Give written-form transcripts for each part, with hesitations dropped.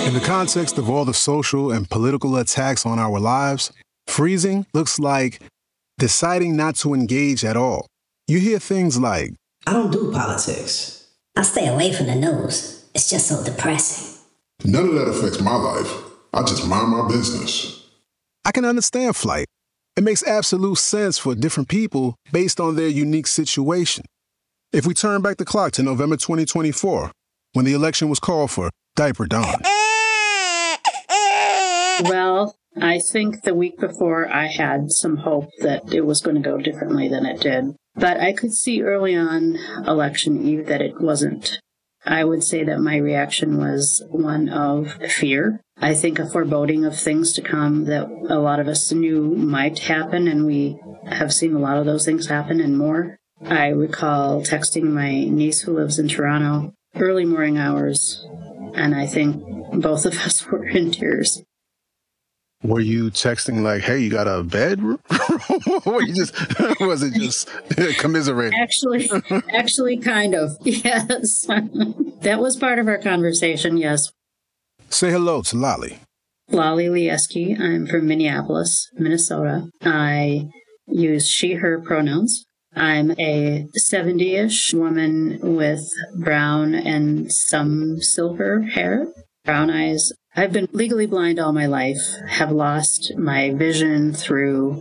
In the context of all the social and political attacks on our lives, freezing looks like deciding not to engage at all. You hear things like, I don't do politics. I stay away from the news. It's just so depressing. None of that affects my life. I just mind my business. I can understand flight. It makes absolute sense for different people based on their unique situation. If we turn back the clock to November 2024, when the election was called for, Diaper Dawn. Well, I think the week before I had some hope that it was going to go differently than it did. But I could see early on election eve that it wasn't. I would say that my reaction was one of fear. I think a foreboding of things to come that a lot of us knew might happen, and we have seen a lot of those things happen and more. I recall texting my niece who lives in Toronto, early morning hours, and I think both of us were in tears. Were you texting like, hey, you got a bedroom? Or was it just commiserating? Actually, kind of, yes. That was part of our conversation, yes. Say hello to Lolly. Lolly Lieski. I'm from Minneapolis, Minnesota. I use she, her pronouns. I'm a 70-ish woman with brown and some silver hair, brown eyes. I've been legally blind all my life, have lost my vision throughout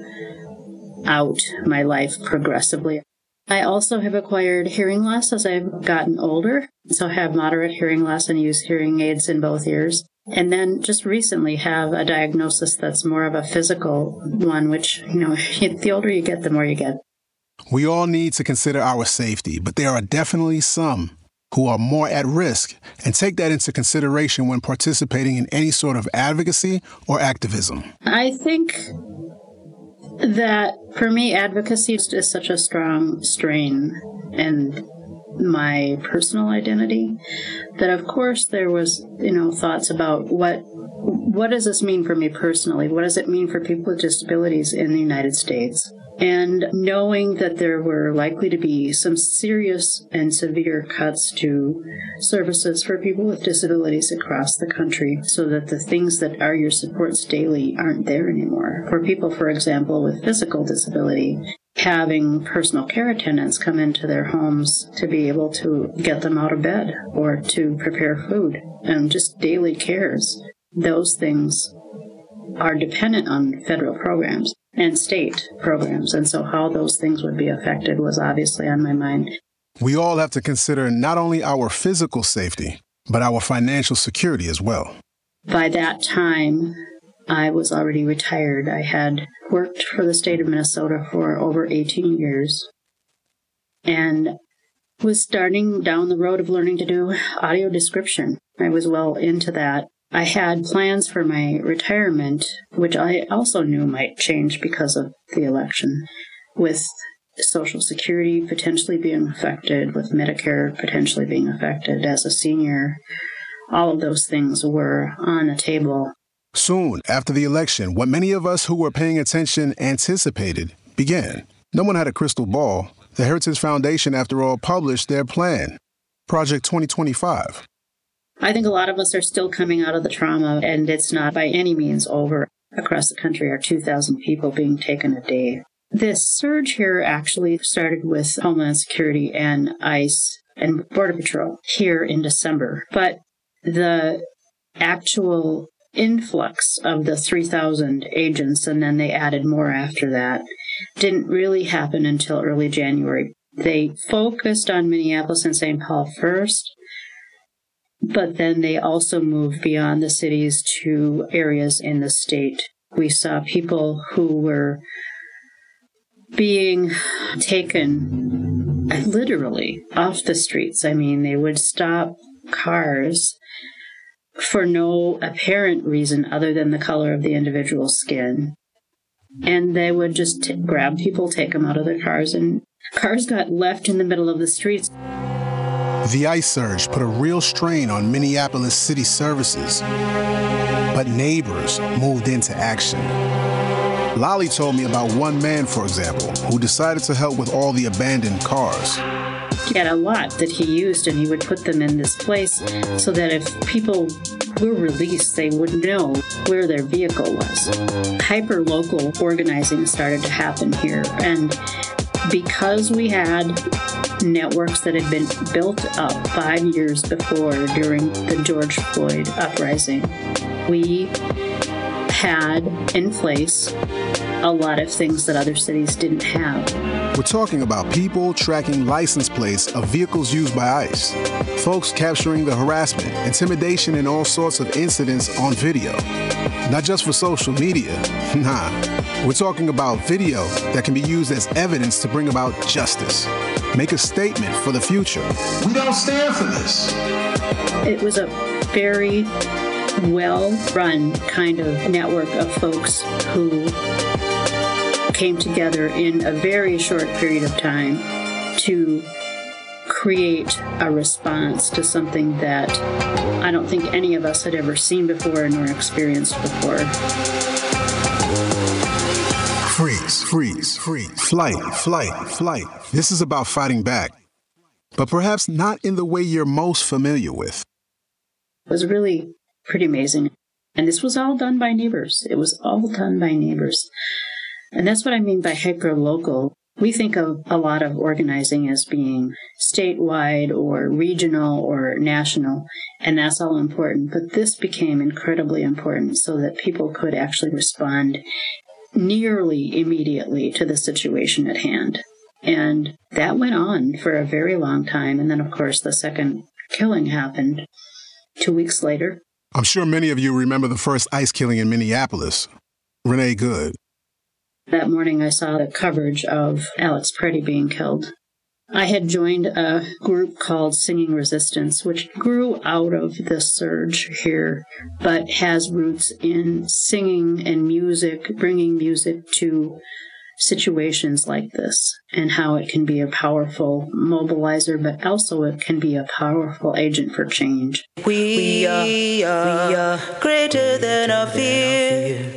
my life progressively. I also have acquired hearing loss as I've gotten older, so have moderate hearing loss and use hearing aids in both ears. And then just recently have a diagnosis that's more of a physical one, which, the older you get, the more you get. We all need to consider our safety, but there are definitely some who are more at risk, and take that into consideration when participating in any sort of advocacy or activism. I think that for me, advocacy is such a strong strain in my personal identity that, of course, there was, thoughts about what does this mean for me personally? What does it mean for people with disabilities in the United States? And knowing that there were likely to be some serious and severe cuts to services for people with disabilities across the country, so that the things that are your supports daily aren't there anymore. For people, for example, with physical disability, having personal care attendants come into their homes to be able to get them out of bed or to prepare food and just daily cares, those things are dependent on federal programs and state programs. And so how those things would be affected was obviously on my mind. We all have to consider not only our physical safety, but our financial security as well. By that time, I was already retired. I had worked for the state of Minnesota for over 18 years and was starting down the road of learning to do audio description. I was well into that. I had plans for my retirement, which I also knew might change because of the election, with Social Security potentially being affected, with Medicare potentially being affected as a senior. All of those things were on the table. Soon after the election, what many of us who were paying attention anticipated began. No one had a crystal ball. The Heritage Foundation, after all, published their plan, Project 2025. I think a lot of us are still coming out of the trauma, and it's not by any means over. Across the country are 2,000 people being taken a day. This surge here actually started with Homeland Security and ICE and Border Patrol here in December. But the actual influx of the 3,000 agents, and then they added more after that, didn't really happen until early January. They focused on Minneapolis and St. Paul first, but then they also moved beyond the cities to areas in the state. We saw people who were being taken literally off the streets. I mean, they would stop cars for no apparent reason other than the color of the individual's skin. And they would just grab people, take them out of their cars, and cars got left in the middle of the streets. The ICE surge put a real strain on Minneapolis city services, but neighbors moved into action. Lolly told me about one man, for example, who decided to help with all the abandoned cars. He had a lot that he used, and he would put them in this place so that if people were released, they would know where their vehicle was. Hyper-local organizing started to happen here, and because we had networks that had been built up 5 years before during the George Floyd uprising, we had in place a lot of things that other cities didn't have. We're talking about people tracking license plates of vehicles used by ICE, folks capturing the harassment, intimidation, and all sorts of incidents on video. Not just for social media, nah. We're talking about video that can be used as evidence to bring about justice, make a statement for the future. We don't stand for this. It was a very well-run kind of network of folks who came together in a very short period of time to create a response to something that I don't think any of us had ever seen before nor experienced before. Freeze, freeze, freeze. Flight, flight, flight. This is about fighting back, but perhaps not in the way you're most familiar with. It was really pretty amazing. And this was all done by neighbors. It was all done by neighbors. And that's what I mean by hyper-local. We think of a lot of organizing as being statewide or regional or national, and that's all important. But this became incredibly important so that people could actually respond nearly immediately to the situation at hand. And that went on for a very long time. And then, of course, the second killing happened 2 weeks later. I'm sure many of you remember the first ICE killing in Minneapolis, Renee Good. That morning I saw the coverage of Alex Preddy being killed. I had joined a group called Singing Resistance, which grew out of the surge here, but has roots in singing and music, bringing music to situations like this, and how it can be a powerful mobilizer, but also it can be a powerful agent for change. We are greater than our fear.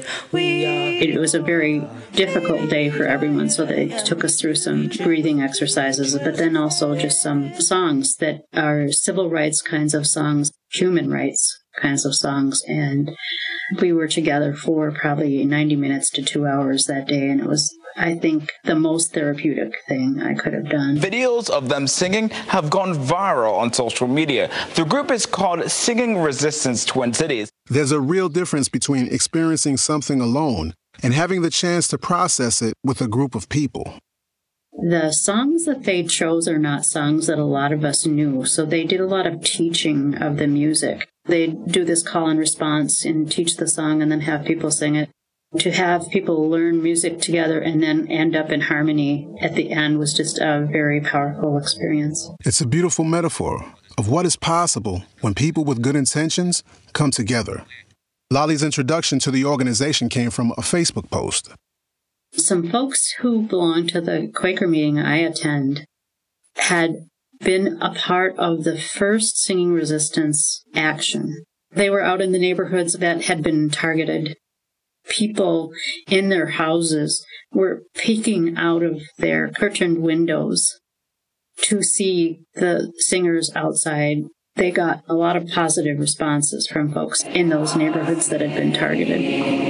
It was a very difficult day for everyone, so they took us through some breathing exercises, but then also just some songs that are civil rights kinds of songs, human rights kinds of songs, and we were together for probably 90 minutes to 2 hours that day, and it was, I think, the most therapeutic thing I could have done. Videos of them singing have gone viral on social media. The group is called Singing Resistance Twin Cities. There's a real difference between experiencing something alone and having the chance to process it with a group of people. The songs that they chose are not songs that a lot of us knew, so they did a lot of teaching of the music. They do this call and response and teach the song and then have people sing it. To have people learn music together and then end up in harmony at the end was just a very powerful experience. It's a beautiful metaphor of what is possible when people with good intentions come together. Lolly's introduction to the organization came from a Facebook post. Some folks who belong to the Quaker meeting I attend had been a part of the first Singing Resistance action. They were out in the neighborhoods that had been targeted. People in their houses were peeking out of their curtained windows to see the singers outside. They got a lot of positive responses from folks in those neighborhoods that had been targeted.